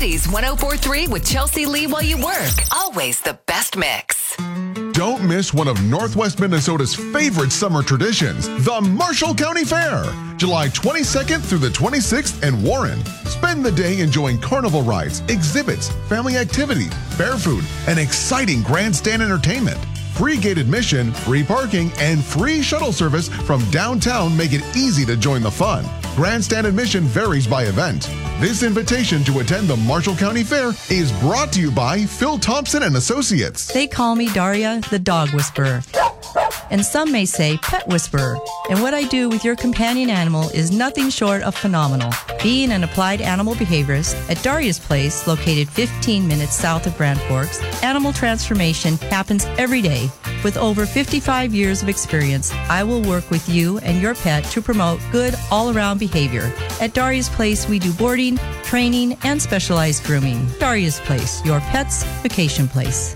Cities 104.3 with Chelsea Lee while you work. Always the best mix. Don't miss one of Northwest Minnesota's favorite summer traditions, the Marshall County Fair, July 22nd through the 26th in Warren. Spend the day enjoying carnival rides, exhibits, family activities, fair food, and exciting grandstand entertainment. Free gate admission, free parking, and free shuttle service from downtown make it easy to join the fun. Grandstand admission varies by event. This invitation to attend the Marshall County Fair is brought to you by Phil Thompson and Associates. They call me Daria, the dog whisperer. And some may say pet whisperer. And what I do with your companion animal is nothing short of phenomenal. Being an applied animal behaviorist at Daria's Place, located 15 minutes south of Grand Forks, animal transformation happens every day. With over 55 years of experience, I will work with you and your pet to promote good all-around behavior. At Daria's Place, we do boarding, training, and specialized grooming. Daria's Place, your pet's vacation place.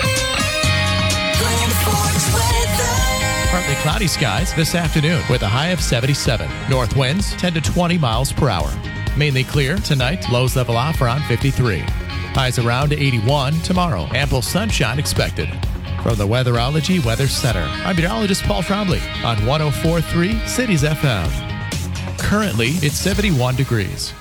Partly cloudy skies this afternoon with a high of 77. North winds 10 to 20 miles per hour. Mainly clear tonight. Lows level off around 53. Highs around 81 tomorrow. Ample sunshine expected. From the Weatherology Weather Center, I'm meteorologist Paul Trombley on 104.3 Cities FM. Currently, it's 71 degrees.